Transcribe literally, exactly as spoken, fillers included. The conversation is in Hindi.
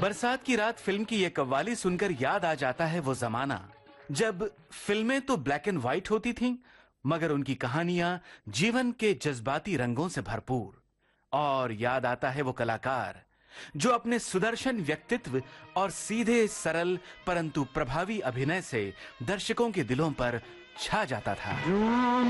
बरसात की रात फिल्म की ये कव्वाली सुनकर याद आ जाता है वो जमाना जब फिल्में तो ब्लैक एंड व्हाइट होती थीं, मगर उनकी कहानियां जीवन के जज्बाती रंगों से भरपूर। और याद आता है वो कलाकार जो अपने सुदर्शन व्यक्तित्व और सीधे सरल परंतु प्रभावी अभिनय से दर्शकों के दिलों पर छा जाता था।